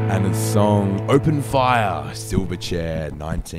And the song Open Fire, Silverchair,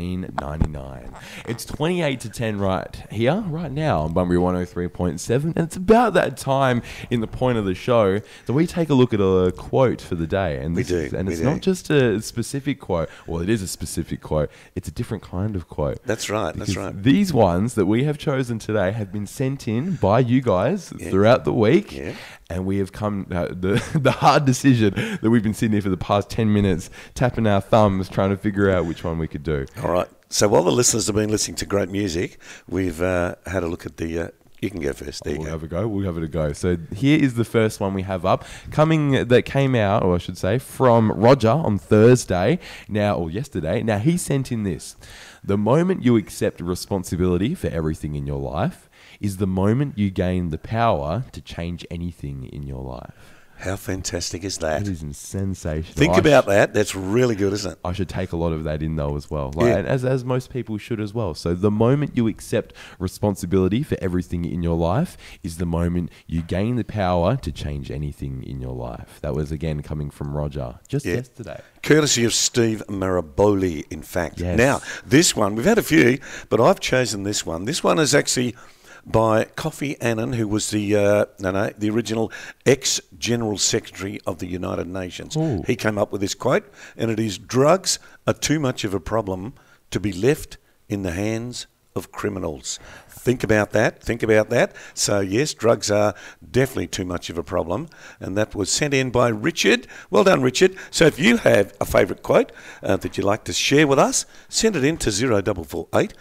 1999. It's 28 to 10 right here, right now on Bunbury 103.7. And it's about that time in the point of the show that we take a look at a quote for the day. And We do. It's not just a specific quote. Well, it is a specific quote. It's a different kind of quote. That's right. That's right. These ones that we have chosen today have been sent in by you guys throughout the week. Yeah. And we have come the hard decision that we've been sitting here for the past 10 minutes, tapping our thumbs, trying to figure out which one we could do. All right. So while the listeners have been listening to great music, we've had a look at the... you can go first. There you go. We'll have it a go. So here is the first one we have up, that came out, or I should say, from Roger on Thursday, yesterday. Now, he sent in this. The moment you accept responsibility for everything in your life is the moment you gain the power to change anything in your life. How fantastic is that? It is sensational. Think about that. That's really good, isn't it? I should take a lot of that in though as well. And as most people should as well. So the moment you accept responsibility for everything in your life is the moment you gain the power to change anything in your life. That was again coming from Roger just yesterday. Courtesy of Steve Maraboli, in fact. Yes. Now, this one, we've had a few, but I've chosen this one. This one is actually by Kofi Annan, who was the original ex-General Secretary of the United Nations. Ooh. He came up with this quote, and it is, drugs are too much of a problem to be left in the hands of criminals. Think about that. So, yes, drugs are definitely too much of a problem. And that was sent in by Richard. Well done, Richard. So if you have a favourite quote that you'd like to share with us, send it in to 0448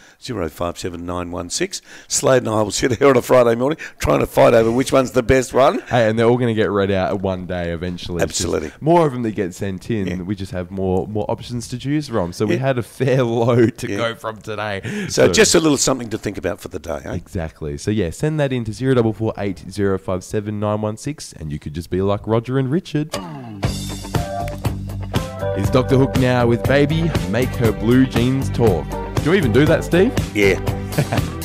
057 916. Slade and I will sit here on a Friday morning trying to fight over which one's the best one. Hey, and they're all going to get read out one day eventually. Absolutely. More of them that get sent in. Yeah. We just have more options to choose from. So we had a fair load to go from today. So just a little something to think about for the day. Eh? Exactly. So send that in to 0448 057 916 and you could just be like Roger and Richard. Is Dr. Hook now with Baby, Make Her Blue Jeans Talk. Do you even do that, Steve? Yeah.